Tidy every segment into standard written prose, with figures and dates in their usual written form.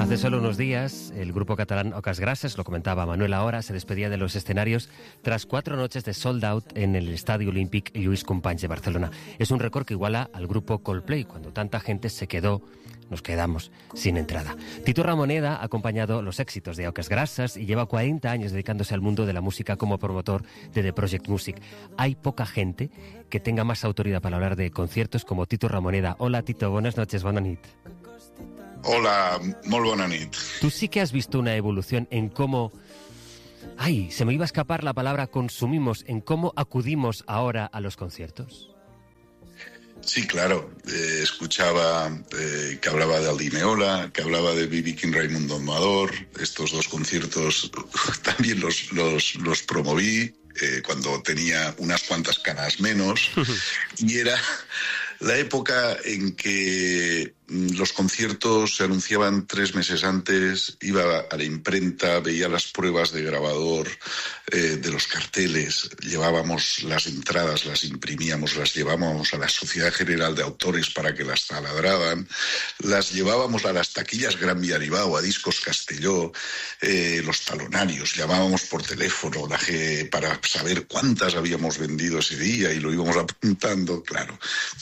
Hace solo unos días, el grupo catalán Oques Grasses, lo comentaba Manuel ahora, se despedía de los escenarios tras 4 noches de sold out en el Estadio Olímpic Lluís Companys de Barcelona. Es un récord que iguala al grupo Coldplay, cuando tanta gente nos quedamos sin entrada. Tito Ramoneda ha acompañado los éxitos de Oques Grasses y lleva 40 años dedicándose al mundo de la música como promotor de The Project Music. Hay poca gente que tenga más autoridad para hablar de conciertos como Tito Ramoneda. Hola Tito, buenas noches, bona nit. Hola, molt bona nit. Tú sí que has visto una evolución en cómo... Ay, se me iba a escapar la palabra consumimos, en cómo acudimos ahora a los conciertos. Sí, claro. Escuchaba que hablaba de Aldimeola, que hablaba de B.B. King, Raimundo Amador. Estos dos conciertos también los promoví cuando tenía unas cuantas canas menos. Y era la época en que los conciertos se anunciaban 3 meses antes, iba a la imprenta, veía las pruebas de grabador de los carteles, llevábamos las entradas, las imprimíamos, las llevábamos a la Sociedad General de Autores para que las taladraban, las llevábamos a las taquillas Gran Vía Aribau, a Discos Castelló, los talonarios, llamábamos por teléfono para saber cuántas habíamos vendido ese día y lo íbamos apuntando, claro.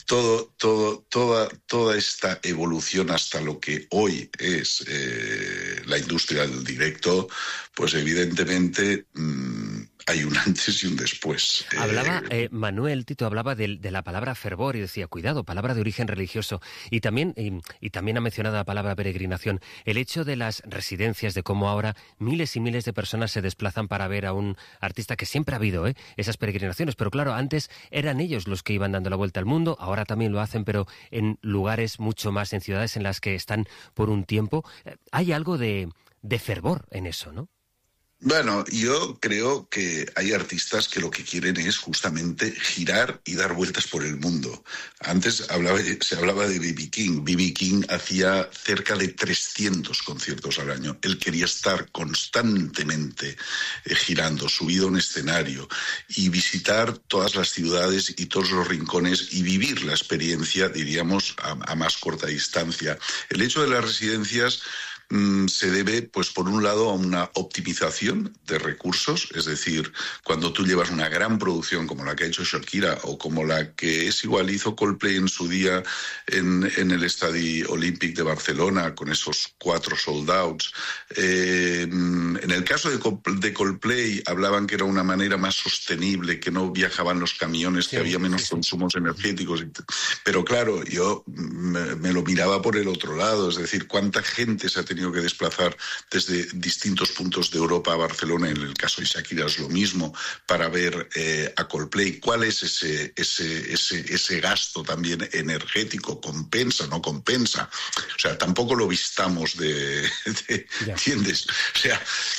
Toda esta evolución hasta lo que hoy es la industria del directo, pues evidentemente hay un antes y un después. Hablaba, Manuel, Tito, hablaba de la palabra fervor y decía, cuidado, palabra de origen religioso. Y también ha mencionado la palabra peregrinación. El hecho de las residencias, de cómo ahora miles y miles de personas se desplazan para ver a un artista, que siempre ha habido esas peregrinaciones. Pero claro, antes eran ellos los que iban dando la vuelta al mundo, ahora también lo hacen, pero en lugares mucho más, en ciudades en las que están por un tiempo. Hay algo de fervor en eso, ¿no? Bueno, yo creo que hay artistas que lo que quieren es justamente girar y dar vueltas por el mundo. Antes se hablaba de B.B. King. B.B. King hacía cerca de 300 conciertos al año. Él quería estar constantemente girando, subido a un escenario y visitar todas las ciudades y todos los rincones y vivir la experiencia, diríamos, a más corta distancia. El hecho de las residencias se debe, pues por un lado, a una optimización de recursos, es decir, cuando tú llevas una gran producción como la que ha hecho Shakira o como la que hizo Coldplay en su día en el Estadio Olímpic de Barcelona con esos 4 sold outs. En el caso de Coldplay hablaban que era una manera más sostenible, que no viajaban los camiones, que había menos consumos energéticos. Pero claro, yo me lo miraba por el otro lado, es decir, cuánta gente se ha tenido que desplazar desde distintos puntos de Europa a Barcelona, en el caso de Shakira es lo mismo, para ver a Coldplay. ¿Cuál es ese gasto también energético? ¿Compensa, no compensa? O sea, tampoco lo vistamos ¿entiendes? O sea,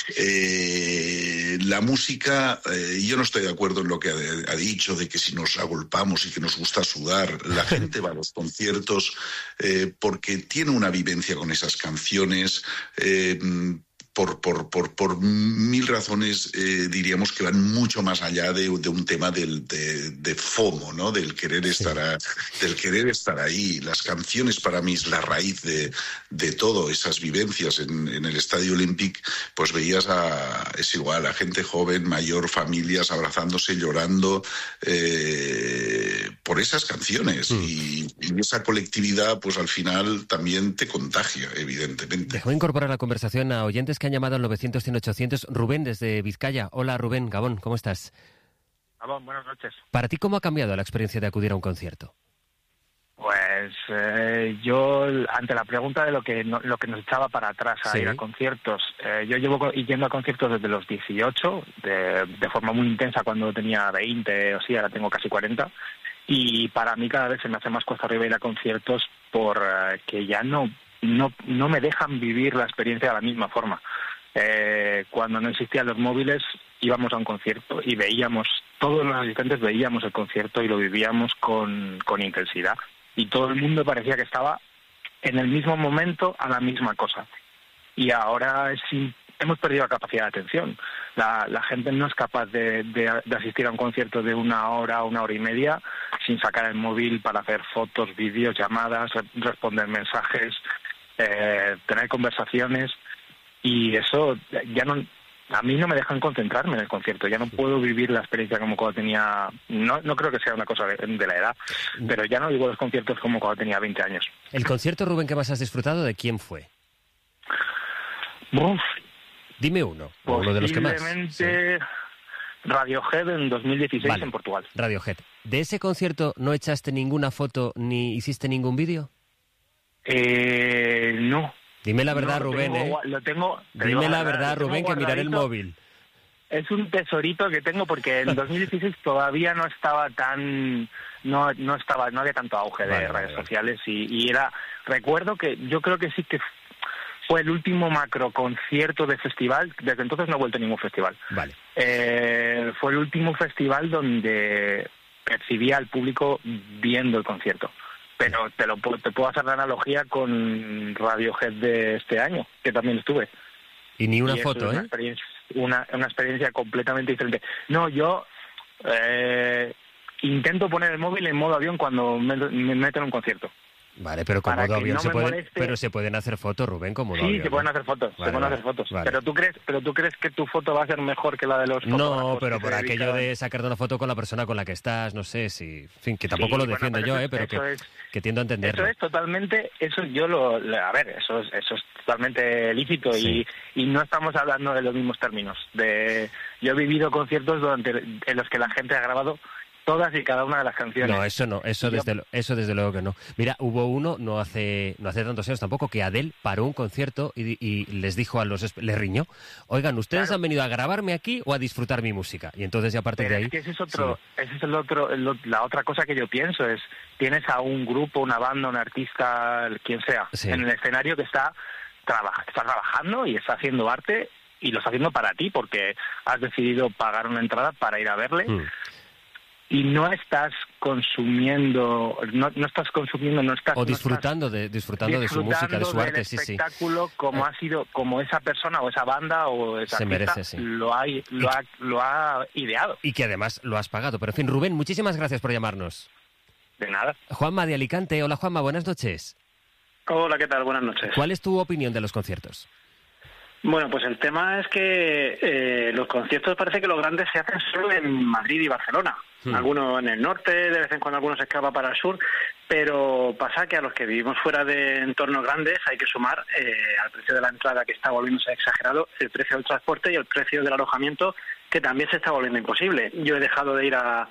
la música, yo no estoy de acuerdo en lo que ha dicho, de que si nos agolpamos y que nos gusta sudar, la gente va a los conciertos porque tiene una vivencia con esas canciones, por 1000 razones, diríamos que van mucho más allá de un tema de FOMO, ¿no? Del querer estar ahí. Las canciones para mí es la raíz de todo, esas vivencias. En el Estadio Olímpic, pues veías es igual, a gente joven, mayor, familias abrazándose, llorando por esas canciones. Y esa colectividad, pues al final también te contagia, evidentemente. Dejo incorporar la conversación a oyentes que han llamado al 900-100-800. Rubén, desde Vizcaya. Hola, Rubén, Gabón, ¿cómo estás? Gabón, buenas noches. Para ti, ¿cómo ha cambiado la experiencia de acudir a un concierto? Pues yo, ante la pregunta de lo que nos echaba para atrás a ir a conciertos, yo llevo yendo a conciertos desde los 18, de forma muy intensa cuando tenía 20 o sí, ahora tengo casi 40, y para mí cada vez se me hace más cuesta arriba ir a conciertos que ya no me dejan vivir la experiencia de la misma forma. Cuando no existían los móviles, íbamos a un concierto y todos los asistentes veíamos el concierto y lo vivíamos con intensidad. Y todo el mundo parecía que estaba en el mismo momento a la misma cosa. Y ahora hemos perdido la capacidad de atención. La gente no es capaz de asistir a un concierto de 1 hora, 1 hora y media, sin sacar el móvil para hacer fotos, vídeos, llamadas, responder mensajes. tener conversaciones, y eso ya no... A mí no me dejan concentrarme en el concierto, ya no puedo vivir la experiencia como cuando tenía... No creo que sea una cosa de la edad, pero ya no vivo los conciertos como cuando tenía 20 años. ¿El concierto, Rubén, que más has disfrutado, de quién fue? Uf, dime uno de los que más. Posiblemente Radiohead en 2016 vale. En Portugal. Radiohead. ¿De ese concierto no echaste ninguna foto ni hiciste ningún vídeo? No. Dime la verdad, no, Rubén, Lo tengo... Dime la verdad, Rubén, que miraré el móvil. Es un tesorito que tengo porque en 2016 todavía no estaba tan... No había tanto auge de redes sociales y era... Recuerdo que yo creo que sí que fue el último macro concierto de festival. Desde entonces no he vuelto a ningún festival. Vale. Fue el último festival donde percibía al público viendo el concierto. Pero te puedo hacer la analogía con Radiohead de este año, que también estuve. Y ni una foto, es una experiencia completamente diferente. No, yo intento poner el móvil en modo avión cuando me meto en un concierto. Vale, pero con modo avión se pueden hacer fotos, Rubén, con modo avión. Sí, se pueden hacer fotos, Vale. Pero tú crees que tu foto va a ser mejor que la de los fotógrafos. No, pero por aquello de sacarte una foto con la persona con la que estás, no sé si... En fin, que tampoco lo defiendo yo, pero que tiendo a entenderlo. Eso es totalmente... Eso a ver, eso es totalmente lícito, sí. y no estamos hablando de los mismos términos. Yo he vivido conciertos en los que la gente ha grabado todas y cada una de las canciones. No, eso no, eso desde luego que no. Mira, hubo uno, no hace tantos años tampoco, que Adele paró un concierto y les dijo les riñó, oigan, ¿ustedes han venido a grabarme aquí o a disfrutar mi música? Y entonces ya a partir de ahí... Es que ese es la otra cosa que yo pienso, es tienes a un grupo, una banda, un artista, quien sea, en el escenario que está trabajando y está haciendo arte y lo está haciendo para ti porque has decidido pagar una entrada para ir a verle. Y no estás consumiendo, o disfrutando de su música, de su arte, sí, sí. Espectáculo como esa persona o esa banda o esa se artista merece, sí. lo ha ideado. Y que además lo has pagado. Pero en fin, Rubén, muchísimas gracias por llamarnos. De nada. Juanma de Alicante. Hola, Juanma, buenas noches. Hola, ¿qué tal? Buenas noches. ¿Cuál es tu opinión de los conciertos? Bueno, pues el tema es que los conciertos parece que los grandes se hacen solo en Madrid y Barcelona. Algunos en el norte, de vez en cuando algunos se escapa para el sur, pero pasa que a los que vivimos fuera de entornos grandes hay que sumar al precio de la entrada, que está volviéndose exagerado, el precio del transporte y el precio del alojamiento, que también se está volviendo imposible. Yo he dejado de ir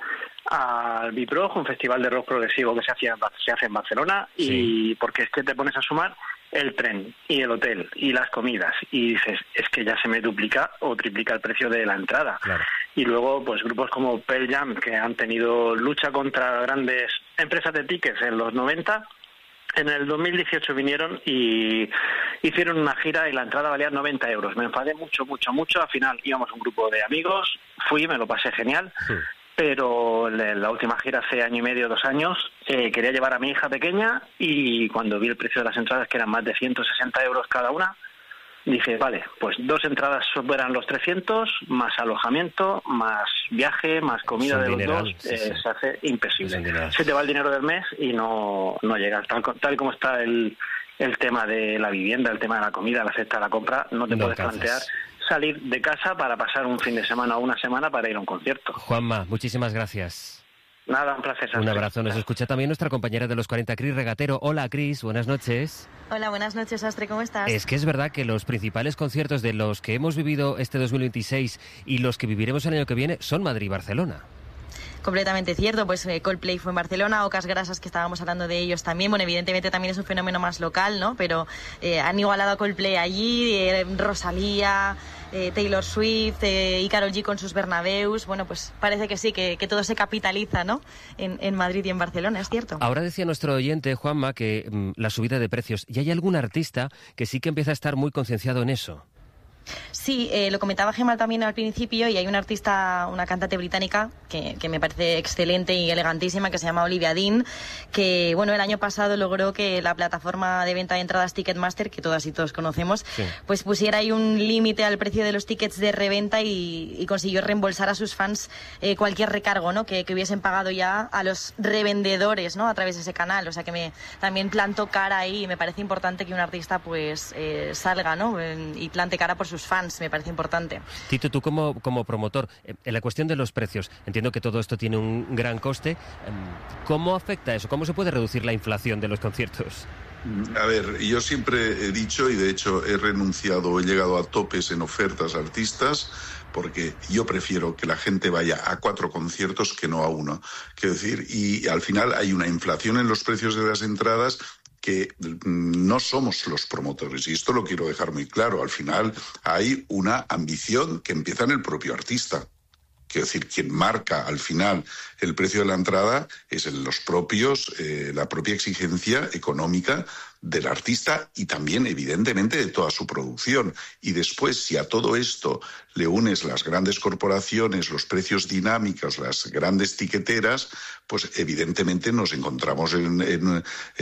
al Biprog, un festival de rock progresivo que se hace en Barcelona, sí. Y porque es que te pones a sumar el tren y el hotel y las comidas y dices, es que ya se me duplica o triplica el precio de la entrada. Claro. Y luego pues grupos como Pearl Jam, que han tenido lucha contra grandes empresas de tickets en los 90, en el 2018 vinieron y hicieron una gira y la entrada valía 90 euros. Me enfadé mucho. Al final íbamos un grupo de amigos, me lo pasé genial. Sí. Pero la última gira hace año y medio, 2 años, quería llevar a mi hija pequeña y cuando vi el precio de las entradas, que eran más de 160 euros cada una, dije, vale, pues 2 entradas superan los 300, más alojamiento, más viaje, más comida de los dos, sí. Se hace imposible. Se te va el dinero del mes y no llegas. Tal como está el tema de la vivienda, el tema de la comida, la cesta, la compra, no te puedes plantear salir de casa para pasar un fin de semana o una semana para ir a un concierto. Juanma, muchísimas gracias. Nada, un placer. Un abrazo. Nos escucha también nuestra compañera de los 40, Cris Regatero. Hola, Cris, buenas noches. Hola, buenas noches, Astre, ¿cómo estás? Es que es verdad que los principales conciertos de los que hemos vivido este 2026 y los que viviremos el año que viene son Madrid y Barcelona. Completamente cierto, pues Coldplay fue en Barcelona, Ocas Grasas, que estábamos hablando de ellos también, bueno, evidentemente también es un fenómeno más local, ¿no? Pero han igualado a Coldplay allí, Rosalía, Taylor Swift y Karol G con sus Bernabéus, bueno, pues parece que sí, que todo se capitaliza, ¿no? En Madrid y en Barcelona, es cierto. Ahora decía nuestro oyente, Juanma, que la subida de precios, ¿y hay algún artista que sí que empieza a estar muy concienciado en eso? Sí, lo comentaba Gemma también al principio, y hay una artista, una cantante británica que me parece excelente y elegantísima, que se llama Olivia Dean, que bueno, el año pasado logró que la plataforma de venta de entradas Ticketmaster, que todas y todos conocemos, sí, pues pusiera ahí un límite al precio de los tickets de reventa y consiguió reembolsar a sus fans cualquier recargo, ¿no?, que hubiesen pagado ya a los revendedores, ¿no?, a través de ese canal. O sea que también plantó cara ahí, y me parece importante que un artista pues salga, ¿no?, y plante cara por sus fans. Me parece importante. Tito, tú como promotor, en la cuestión de los precios, entiendo que todo esto tiene un gran coste. ¿Cómo afecta eso? ¿Cómo se puede reducir la inflación de los conciertos? A ver, yo siempre he dicho, y de hecho he renunciado, he llegado a topes en ofertas a artistas, porque yo prefiero que la gente vaya a 4 conciertos que no a 1. Quiero decir, y al final hay una inflación en los precios de las entradas que no somos los promotores, y esto lo quiero dejar muy claro. Al final hay una ambición que empieza en el propio artista. Quiero decir, quien marca al final el precio de la entrada es los propios, la propia exigencia económica del artista y también, evidentemente, de toda su producción. Y después, si a todo esto le unes las grandes corporaciones, los precios dinámicos, las grandes tiqueteras, pues evidentemente nos encontramos con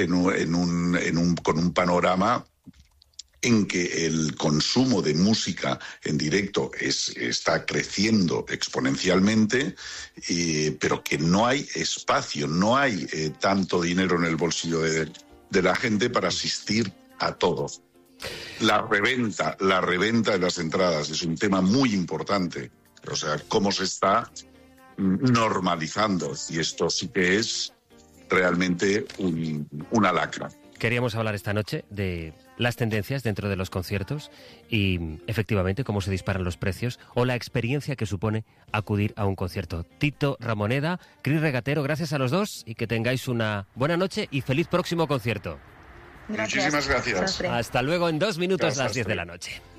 un panorama en que el consumo de música en directo está creciendo exponencialmente, pero que no hay espacio, no hay tanto dinero en el bolsillo de la gente para asistir a todo. La reventa de las entradas es un tema muy importante. O sea, cómo se está normalizando, y esto sí que es realmente una lacra. Queríamos hablar esta noche de las tendencias dentro de los conciertos y, efectivamente, cómo se disparan los precios o la experiencia que supone acudir a un concierto. Tito Ramoneda, Cris Regatero, gracias a los dos y que tengáis una buena noche y feliz próximo concierto. Gracias. Muchísimas gracias. Hasta luego, en 2 minutos, las 10 de la noche.